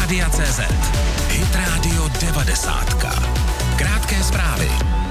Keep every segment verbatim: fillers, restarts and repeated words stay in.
Rádia C Z. Hit Radio devadesátka. Krátké zprávy.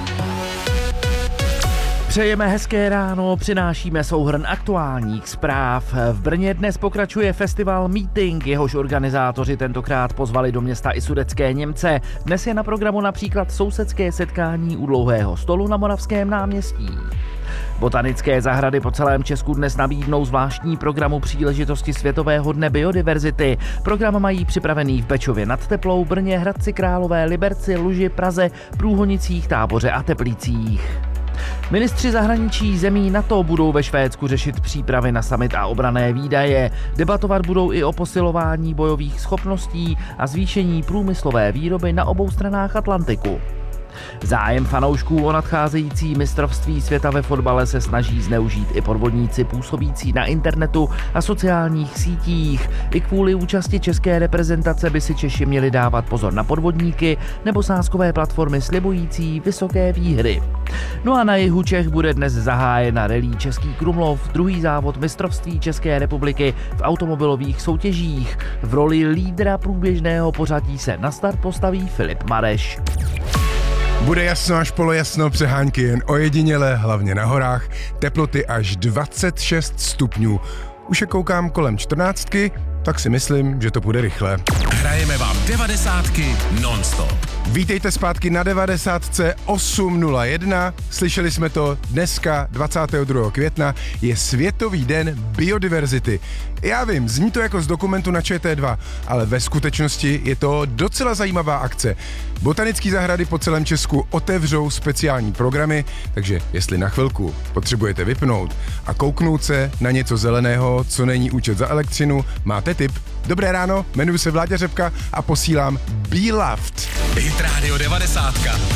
Přejeme hezké ráno, přinášíme souhrn aktuálních zpráv. V Brně dnes pokračuje festival Meeting, jehož organizátoři tentokrát pozvali do města i sudetské Němce. Dnes je na programu například sousedské setkání u dlouhého stolu na Moravském náměstí. Botanické zahrady po celém Česku dnes nabídnou zvláštní programu příležitosti Světového dne biodiverzity. Program mají připravený v Bečově nad Teplou, Brně, Hradci Králové, Liberci, Luži, Praze, Průhonicích, Táboře a Teplicích. Ministři zahraničí zemí NATO budou ve Švédsku řešit přípravy na summit a obranné výdaje. Debatovat budou i o posilování bojových schopností a zvýšení průmyslové výroby na obou stranách Atlantiku. Zájem fanoušků o nadcházející mistrovství světa ve fotbale se snaží zneužít i podvodníci působící na internetu a sociálních sítích. I kvůli účasti české reprezentace by si Češi měli dávat pozor na podvodníky nebo sázkové platformy slibující vysoké výhry. No a na jihu Čech bude dnes zahájena rallye Český Krumlov, druhý závod mistrovství České republiky v automobilových soutěžích. V roli lídra průběžného pořadí se na start postaví Filip Mareš. Bude jasno až polojasno, přehánky jen ojedinělé, hlavně na horách, teploty až dvacet šest stupňů. Už je koukám kolem čtrnáctky, tak si myslím, že to půjde rychle. Hrajeme vám devadesátky non-stop. Vítejte zpátky na devadesátce osm nula jedna. Slyšeli jsme to, dneska dvacátého druhého května je Světový den biodiverzity. Já vím, zní to jako z dokumentu na Č T dva, ale ve skutečnosti je to docela zajímavá akce. Botanické zahrady po celém Česku otevřou speciální programy, takže jestli na chvilku potřebujete vypnout a kouknout se na něco zeleného, co není účet za elektřinu, máte tip. Dobré ráno, jmenuji se Vláďa Řepka a posílám Be Loved. Hit Radio devadesátka.